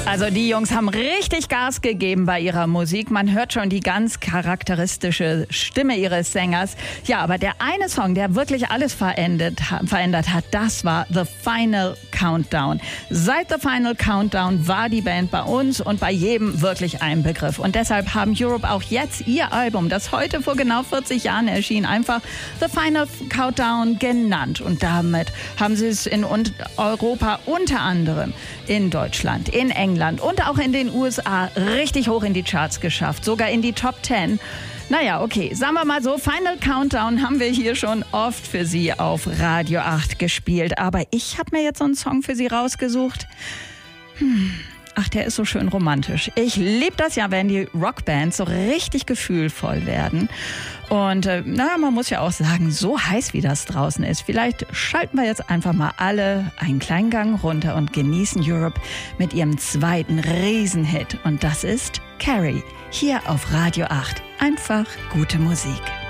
Also die Jungs haben richtig Gas gegeben bei ihrer Musik. Man hört schon die ganz charakteristische Stimme ihres Sängers. Ja, aber der eine Song, der wirklich alles verändert hat, das war The Final Countdown. Seit The Final Countdown war die Band bei uns und bei jedem wirklich ein Begriff. Und deshalb haben Europe auch jetzt ihr Album, das heute vor genau 40 Jahren erschien, einfach The Final Countdown genannt. Und damit haben sie es in Europa unter anderem in Deutschland, in England und auch in den USA richtig hoch in die Charts geschafft, sogar in die Top 10. Naja, okay, sagen wir mal so, Final Countdown haben wir hier schon oft für Sie auf Radio 8 gespielt. Aber ich habe mir jetzt so einen Song für Sie rausgesucht. Ach, der ist so schön romantisch. Ich liebe das ja, wenn die Rockbands so richtig gefühlvoll werden. Und man muss ja auch sagen, so heiß wie das draußen ist, vielleicht schalten wir jetzt einfach mal alle einen kleinen Gang runter und genießen Europe mit ihrem zweiten Riesenhit. Und das ist Carrie, hier auf Radio 8. Einfach gute Musik.